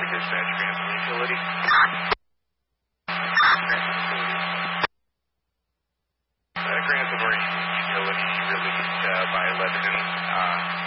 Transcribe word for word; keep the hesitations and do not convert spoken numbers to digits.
dispatch, Grantham Utility. Uh, Grantham Utility released uh, by Lebanon. Uh,